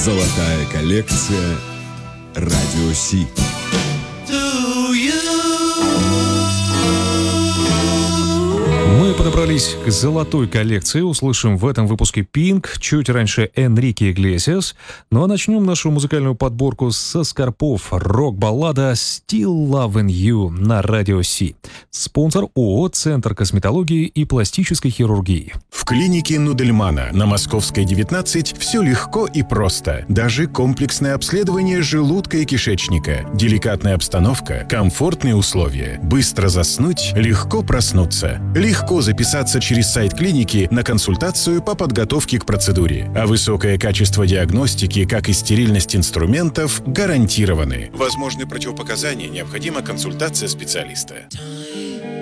Золотая коллекция Радио Си. Мы подобрались к золотой коллекции. Услышим в этом выпуске Pink, чуть раньше Энрике Иглесиас. Ну а начнем нашу музыкальную подборку со скорпов. Рок-баллада «Still Loving You» на Радио Си. Спонсор ООО «Центр косметологии и пластической хирургии». В клинике Нудельмана на Московской 19 все легко и просто. Даже комплексное обследование желудка и кишечника. Деликатная обстановка, комфортные условия. Быстро заснуть, легко проснуться. Легко записаться через сайт клиники на консультацию по подготовке к процедуре. А высокое качество диагностики, как и стерильность инструментов, гарантированы. Возможны противопоказания, необходима консультация специалиста.